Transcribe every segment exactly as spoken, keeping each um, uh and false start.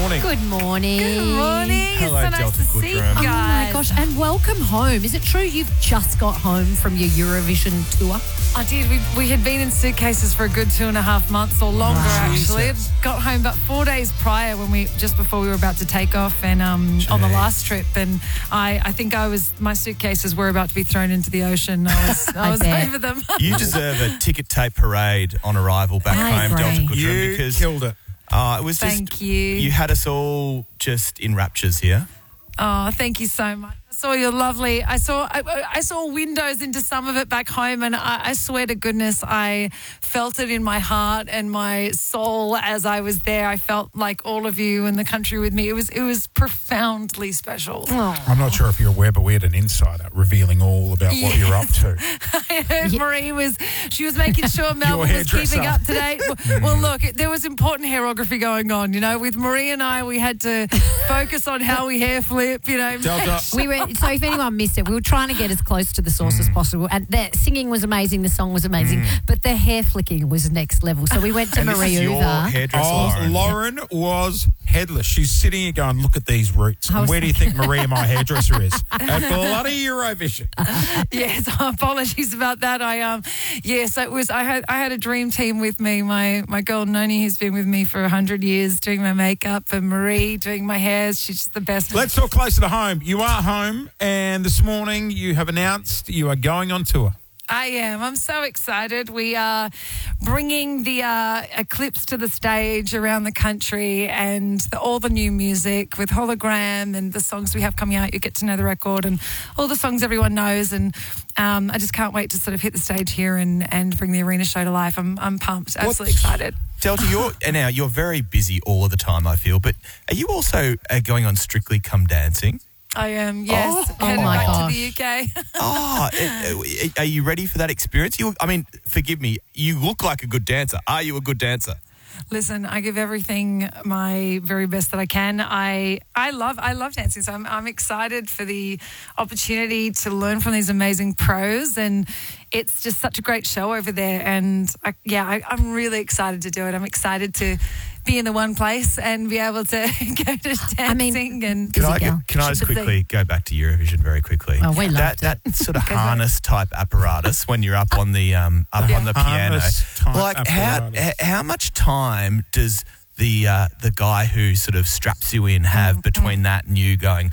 morning. Good morning. Good morning. Hello, it's so nice Delta to see you Goodrum. Oh guys. my gosh, and welcome home. Is it true you've just got home from your Eurovision tour? I did. We, we had been in suitcases for a good two and a half months or longer, Wow. actually. Jesus. Got home about four days prior when we just before we were about to take off and um, on the Jeez. last trip. And I, I think I was my suitcases were about to be thrown into the ocean. I was I I was bet. over them. You deserve a ticket tape parade on arrival back I home, agree. Delta Goodrum, You because killed it. uh, it was Thank just you. you had us all just in raptures here. Oh, thank you so much. I saw your lovely. I saw. I, I saw windows into some of it back home, and I, I swear to goodness, I felt it in my heart and my soul as I was there. I felt like all of you in the country with me. It was. It was profoundly special. I'm not sure if you're aware, but we had an insider revealing all about what you're up to. I heard Marie was. She was making sure Melbourne was hairdresser. keeping up to date. Well, well, look, there was important hairography going on. You know, with Marie and I, we had to focus on how we hair flip. You know, Delta. We were so if anyone missed it, we were trying to get as close to the source as possible. And the singing was amazing, the song was amazing, but the hair flicking was next level. So we went to And this Marie is your Uva. hairdresser, Oh, Lauren. Lauren was headless. She's sitting here going, look at these roots. I And was where do you think Maria, my hairdresser, is? At bloody Eurovision. Yes, apologies about that. I um, yes, it was. I had I had a dream team with me. My my girl Noni, who's been with me for a hundred years, doing my makeup, and Marie doing my hair. She's just the best. Let's talk closer to home. You are home, and this morning you have announced you are going on tour. I am. I'm so excited. We are bringing the uh, Eclipse to the stage around the country and the, all the new music with Hologram and the songs we have coming out. You get to know the record and all the songs everyone knows. And um, I just can't wait to sort of hit the stage here and, and bring the arena show to life. I'm, I'm pumped. Absolutely What's- excited. Delta, you're and now you're very busy all of the time, I feel. But are you also uh, going on Strictly Come Dancing? I am, yes. Oh, Headed my back gosh. to the U K. Oh, uh, are you ready for that experience? You, I mean, forgive me. You look like a good dancer. Are you a good dancer? Listen, I give everything my very best that I can. I I love I love dancing, so I'm I'm excited for the opportunity to learn from these amazing pros, and it's just such a great show over there. And I, yeah, I, I'm really excited to do it. I'm excited to be in the one place and be able to go to dancing. I mean, and Can I, Busy girl. can I just Should be. quickly go back to Eurovision very quickly? Oh, we that loved that sort of Go for it. harness type apparatus when you're up on the um up Yeah. on the piano. Harness type Like how apparatus. h- how much time does the uh, the guy who sort of straps you in have between that and you going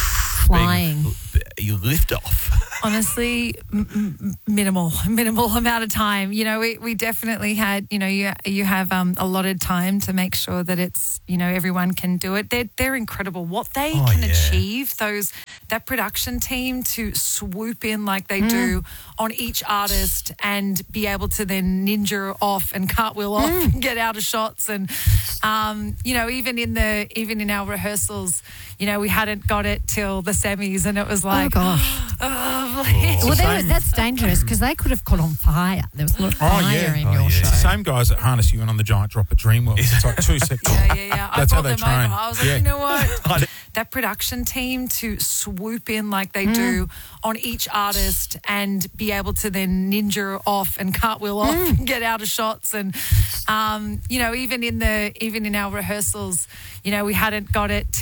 Flying. being- you lift off? honestly, m- m- minimal, minimal amount of time. You know, we, we definitely had, you know, you you have um, allotted time to make sure that it's, you know, everyone can do it. They're they're incredible. What they Oh, can yeah. achieve, those that production team to swoop in like they do on each artist and be able to then ninja off and cartwheel off and get out of shots. And um, you know, even in the even in our rehearsals, you know, we hadn't got it till the semis, and it was like, oh gosh. oh, please. Well, there was, same- that's dangerous because they could have caught on fire. There was a lot of Oh, fire yeah. in Oh, your yeah. show. It's the same guys that harness you in on the giant drop at Dreamworld. It's like two seconds. Yeah, yeah, yeah. That's I how brought they them train. over. I was like, Yeah. you know what? That production team to swoop in like they do on each artist and be able to then ninja off and cartwheel off and get out of shots. And um, you know, even in the even in our rehearsals, you know, we hadn't got it